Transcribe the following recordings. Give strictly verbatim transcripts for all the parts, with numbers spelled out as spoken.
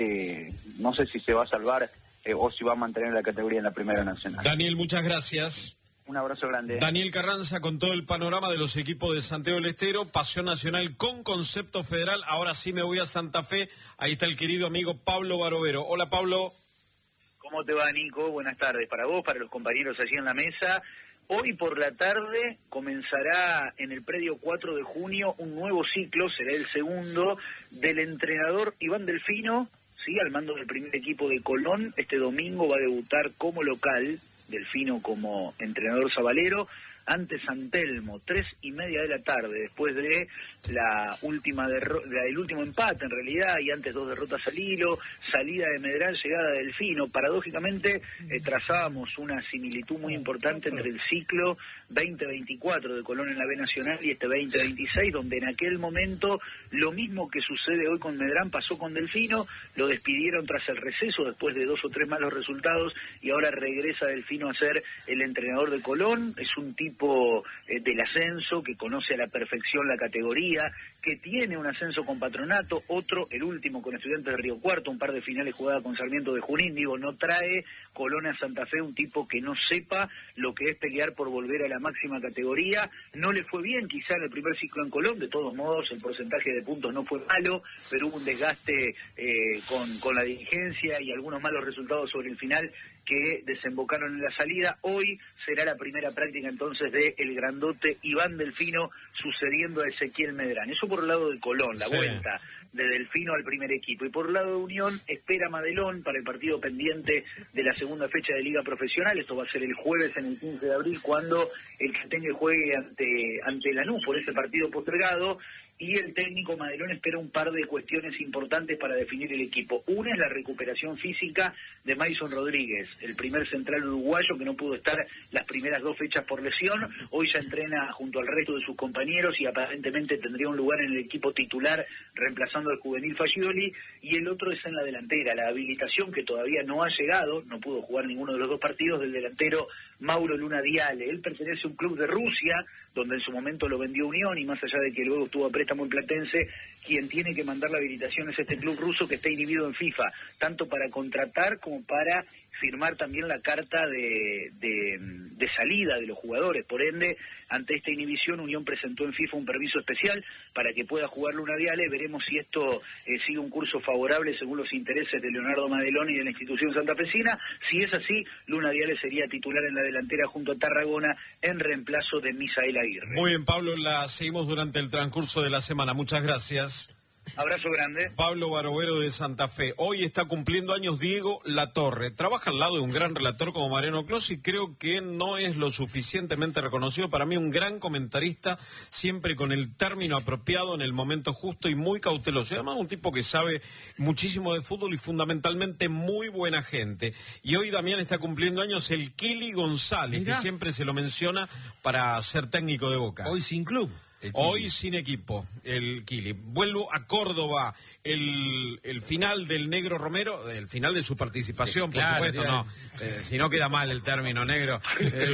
eh, no sé si se va a salvar eh, o si va a mantener la categoría en la Primera Nacional. Daniel, muchas gracias. Un abrazo grande. Daniel Carranza con todo el panorama de los equipos de Santiago del Estero, Pasión Nacional con concepto federal. Ahora sí me voy a Santa Fe. Ahí está el querido amigo Pablo Barovero. Hola, Pablo. ¿Cómo te va, Nico? Buenas tardes para vos, para los compañeros allí en la mesa. Hoy por la tarde comenzará en el predio cuatro de junio un nuevo ciclo, será el segundo, del entrenador Iván Delfino, sí, al mando del primer equipo de Colón. Este domingo va a debutar como local, Delfino como entrenador sabalero, ante San Telmo, tres y media de la tarde, después de la última derro- la, el último empate en realidad, y antes dos derrotas al hilo, salida de Medrán, llegada de Delfino. Paradójicamente eh, trazábamos una similitud muy importante entre el ciclo veinte veinticuatro de Colón en la B Nacional y este veinte veintiséis, donde en aquel momento lo mismo que sucede hoy con Medrán pasó con Delfino, lo despidieron tras el receso después de dos o tres malos resultados y ahora regresa Delfino a ser el entrenador de Colón. Es un tipo eh, del ascenso que conoce a la perfección la categoría, que tiene un ascenso con Patronato, otro, el último con Estudiantes de Río Cuarto, un par de finales jugadas con Sarmiento de Junín. Digo, no trae Colón a Santa Fe un tipo que no sepa lo que es pelear por volver a la máxima categoría. No le fue bien quizá en el primer ciclo en Colón, de todos modos el porcentaje de puntos no fue malo, pero hubo un desgaste eh, con, con la dirigencia y algunos malos resultados sobre el final que desembocaron en la salida. Hoy será la primera práctica entonces de el grandote Iván Delfino sucediendo a Ezequiel Medrán. Eso por el lado de Colón, la sí. vuelta de Delfino al primer equipo. Y por el lado de Unión, espera Madelón para el partido pendiente de la segunda fecha de Liga Profesional. Esto va a ser el jueves en el quince de abril, cuando el Cateño juegue ante, ante Lanús por ese partido postergado. Y el técnico Madelón espera un par de cuestiones importantes para definir el equipo. Una es la recuperación física de Mason Rodríguez, el primer central uruguayo que no pudo estar las primeras dos fechas por lesión. Hoy ya entrena junto al resto de sus compañeros y aparentemente tendría un lugar en el equipo titular reemplazando al juvenil Fagioli. Y el otro es en la delantera, la habilitación que todavía no ha llegado, no pudo jugar ninguno de los dos partidos, del delantero Mauro Luna Diale. Él pertenece a un club de Rusia, donde en su momento lo vendió Unión, y más allá de que luego estuvo a préstamo en Platense, quien tiene que mandar la habilitación es este club ruso que está inhibido en FIFA, tanto para contratar como para firmar también la carta de, de, de salida de los jugadores. Por ende, ante esta inhibición, Unión presentó en FIFA un permiso especial para que pueda jugar Luna Diale. Veremos si esto eh, sigue un curso favorable según los intereses de Leonardo Madelón y de la institución santafesina. Si es así, Luna Diale sería titular en la delantera junto a Tarragona en reemplazo de Misael Aguirre. Muy bien, Pablo, la seguimos durante el transcurso de la semana. Muchas gracias. Abrazo grande. Pablo Barovero de Santa Fe. Hoy está cumpliendo años Diego Latorre. Trabaja al lado de un gran relator como Mariano Clos y creo que no es lo suficientemente reconocido. Para mí un gran comentarista, siempre con el término apropiado en el momento justo y muy cauteloso. Y además un tipo que sabe muchísimo de fútbol y fundamentalmente muy buena gente. Y hoy Damián está cumpliendo años el Kili González, Mirá. que siempre se lo menciona para ser técnico de Boca. Hoy sin club. Hoy sin equipo, el Kili. Vuelvo a Córdoba, el, el final del Negro Romero, el final de su participación, por claro, supuesto, no, eh, si no queda mal el término negro. Eh,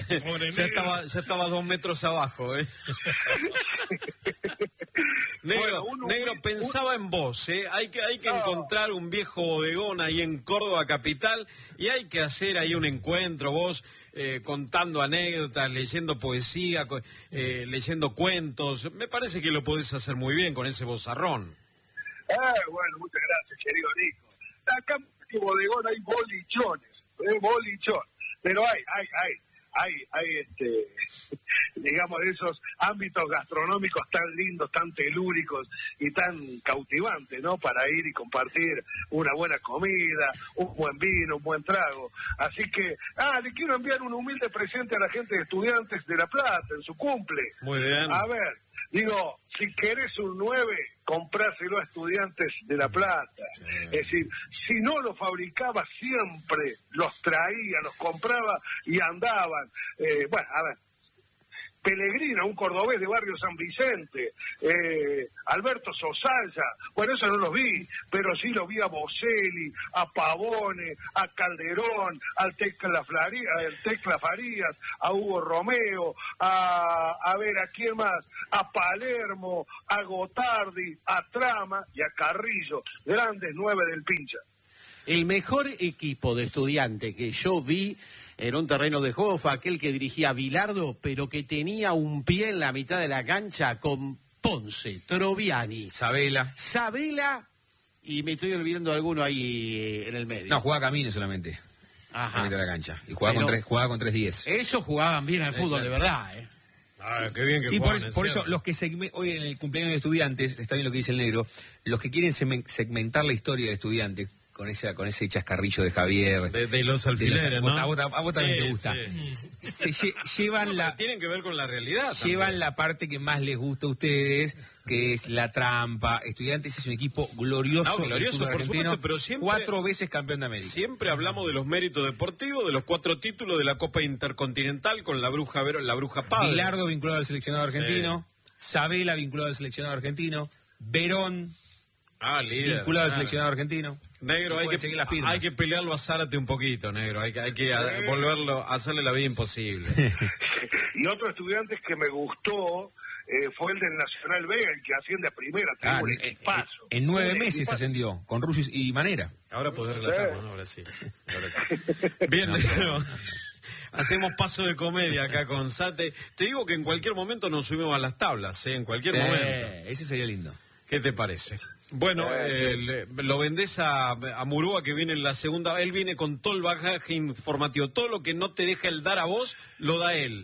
ya, estaba, ya estaba dos metros abajo, ¿eh? Negro, bueno, uno, negro uno, pensaba uno. en vos, ¿eh? Hay que, hay que no. encontrar un viejo bodegón ahí en Córdoba capital y hay que hacer ahí un encuentro, vos eh, contando anécdotas, leyendo poesía, eh, leyendo cuentos. Me parece que lo podés hacer muy bien con ese vozarrón. Ah, bueno, muchas gracias, querido Nico. Acá en bodegón hay bolichones, ¿eh? bolichón, pero hay, hay, hay. Hay, hay este, digamos, esos ámbitos gastronómicos tan lindos, tan telúricos y tan cautivantes, ¿no? Para ir y compartir una buena comida, un buen vino, un buen trago. Así que, ah, le quiero enviar un humilde presente a la gente de Estudiantes de La Plata en su cumple. Muy bien. A ver, digo, si querés un nueve, compráselo a Estudiantes de La Plata. Sí. Es decir, si no lo fabricaba, siempre los traía, los compraba y andaban. Eh, bueno, a ver, Pellegrino, un cordobés de Barrio San Vicente, eh, Alberto Sosaya, bueno, eso no los vi, pero sí los vi a Boselli, a Pavone, a Calderón, al Tecla, Flari, al Tecla Farías, a Hugo Romeo, a, a ver, ¿a quién más? A Palermo, a Gotardi, a Trama y a Carrillo, grandes nueve del Pincha. El mejor equipo de Estudiantes que yo vi en un terreno de juego fue aquel que dirigía Bilardo, pero que tenía un pie en la mitad de la cancha con Ponce, Troviani, Sabela. Sabela, y me estoy olvidando alguno ahí en el medio. No, jugaba Camino solamente. Ajá. En la mitad de la cancha. Y jugaba Pero con tres, jugaba con tres diez. Ellos jugaban bien al fútbol, de verdad, ¿eh? Ah, qué bien que Sí, por, juegan, eso- por es eso cierto. los que segme- hoy en el cumpleaños de Estudiantes, está bien lo que dice el negro, los que quieren semen- segmentar la historia de Estudiantes con ese, con ese chascarrillo de Javier. De, de los de alfileres, los- ¿no? a vos, a vos también Sí, te gusta. sí. Se lle- llevan No, la... pero tienen que ver con la realidad. Llevan también. la parte que más les gusta a ustedes, que es la trampa. Estudiantes es un equipo glorioso. No, del glorioso, fútbol por argentino, supuesto, pero siempre- cuatro veces campeón de América. Siempre hablamos de los méritos deportivos, de los cuatro títulos de la Copa Intercontinental con la Bruja Vero, la Bruja Padre. Bilardo vinculado al seleccionado Sí. argentino, Sabela vinculado al seleccionado argentino, Verón Ah, líder. vinculado al claro. seleccionado argentino. Negro, Y hay puede que, seguir las firmas. hay que pelearlo a Zárate un poquito, negro. Hay que, hay que a- volverlo, hacerle la vida imposible. Y otro estudiante que me gustó eh, fue el del Nacional B, el que asciende a primera, Ah, tuvo un en, en- equipazo. en nueve Un meses equipazo. ascendió, con Ruiz y Manera. Ahora podés relatarlo, ¿no? Ahora sí. Ahora sí. Bien, negro. Hacemos paso de comedia acá con Sate. Te digo que en cualquier momento nos subimos a las tablas, ¿eh? En cualquier Sí, momento. ese sería lindo. ¿Qué te parece? Bueno, eh, le- lo vendés a, a Murúa, que viene en la segunda. Él viene con todo el bagaje informativo. Todo lo que no te deja el dar a vos, lo da él.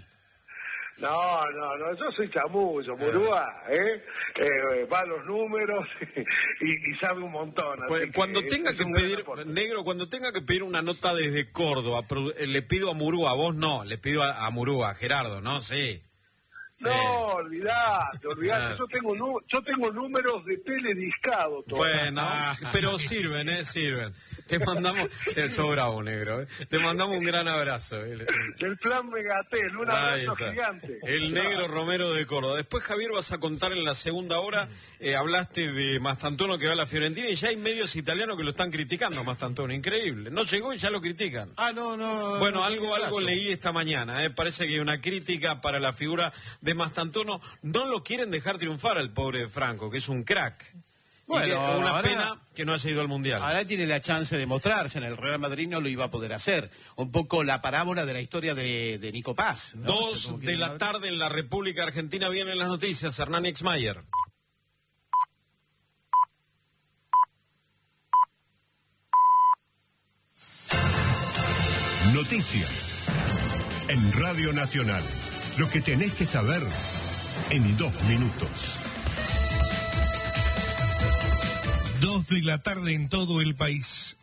No, no, no, yo soy chamullo, Murúa, ¿eh? eh va a los números y, y sabe un montón. así Cu- que Cuando es- tenga es que un gran pedir, aporte. negro, cuando tenga que pedir una nota desde Córdoba, produ- eh, le pido a Murúa, a vos no, le pido a, a Murúa, a Gerardo, ¿no? Sí. No, olvidate, olvidate. Claro. Yo tengo nu- yo tengo números de telediscado todavía. Bueno, Ah. pero sirven, ¿eh? Sirven. Te mandamos, te sobra un negro, ¿eh? Te mandamos un gran abrazo. ¿eh? Del plan Megatel, un Ahí abrazo está. gigante. El negro Romero de Córdoba. Después, Javier, vas a contar en la segunda hora, eh, hablaste de Mastantuono que va a la Fiorentina y ya hay medios italianos que lo están criticando a Mastantuono. Increíble. No llegó y ya lo critican. Ah, no, no. Bueno, no, algo no, algo no. leí esta mañana, ¿eh? Parece que hay una crítica para la figura de Mastantuono. No lo quieren dejar triunfar al pobre Franco, que es un crack. Bueno, y que- una ahora- pena que no haya ido al Mundial. Ahora tiene la chance de mostrarse. En el Real Madrid no lo iba a poder hacer. Un poco la parábola de la historia de, de Nico Paz, ¿no? Que Dos tuvo que ir de al la Madrid. tarde en la República Argentina vienen las noticias. Hernán Exmayer. Noticias. En Radio Nacional. Lo que tenés que saber en dos minutos. Dos de la tarde en todo el país.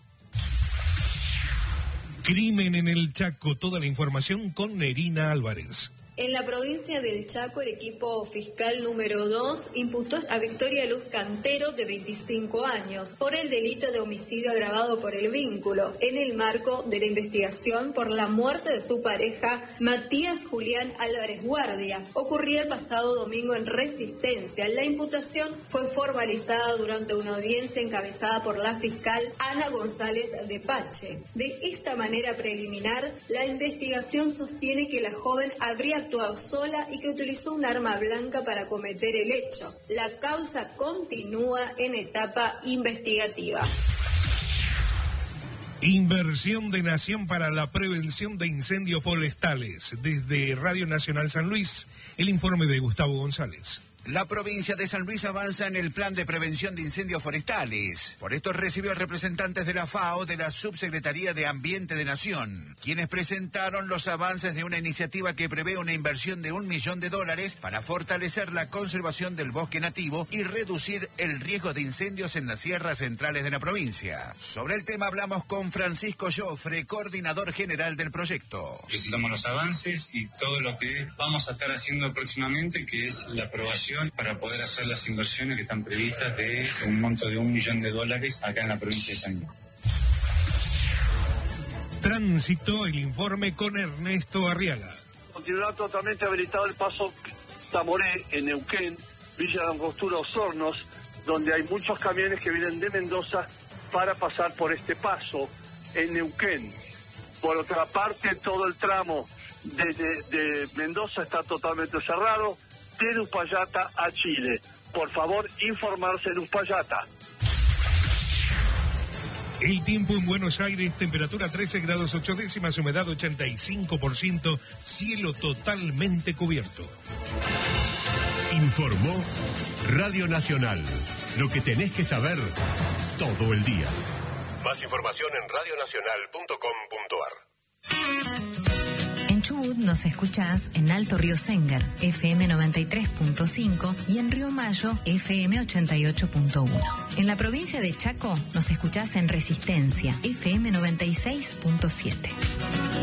Crimen en el Chaco. Toda la información con Nerina Álvarez. En la provincia del Chaco, el equipo fiscal número dos imputó a Victoria Luz Cantero, de veinticinco años, por el delito de homicidio agravado por el vínculo, en el marco de la investigación por la muerte de su pareja, Matías Julián Álvarez Guardia. Ocurrió el pasado domingo en Resistencia. La imputación fue formalizada durante una audiencia encabezada por la fiscal Ana González de Pache. De esta manera preliminar, la investigación sostiene que la joven habría actuado sola y que utilizó un arma blanca para cometer el hecho. La causa continúa en etapa investigativa. Inversión de Nación para la prevención de incendios forestales. Desde Radio Nacional San Luis, el informe de Gustavo González. La provincia de San Luis avanza en el plan de prevención de incendios forestales. Por esto recibió a representantes de la FAO, de la Subsecretaría de Ambiente de Nación, quienes presentaron los avances de una iniciativa que prevé una inversión de un millón de dólares para fortalecer la conservación del bosque nativo y reducir el riesgo de incendios en las sierras centrales de la provincia. Sobre el tema hablamos con Francisco Joffre, coordinador general del proyecto. Presentamos los avances y todo lo que vamos a estar haciendo próximamente, que es la aprobación para poder hacer las inversiones que están previstas de un monto de un millón de dólares acá en la provincia de San Luis. Tránsito, el informe con Ernesto Arriaga. Continuará totalmente habilitado el paso Zamoré en Neuquén, Villa de Angostura, Osornos, donde hay muchos camiones que vienen de Mendoza para pasar por este paso en Neuquén. Por otra parte, todo el tramo desde de Mendoza está totalmente cerrado, de Uspallata a Chile. Por favor, informarse en Uspallata. El tiempo en Buenos Aires, temperatura trece grados ocho décimas, humedad ochenta y cinco por ciento, cielo totalmente cubierto. Informó Radio Nacional. Lo que tenés que saber todo el día. Más información en radio nacional punto com punto ar. En Chubut nos escuchás en Alto Río Sengar, F M noventa y tres punto cinco, y en Río Mayo, F M ochenta y ocho punto uno. En la provincia de Chaco nos escuchás en Resistencia, F M noventa y seis punto siete.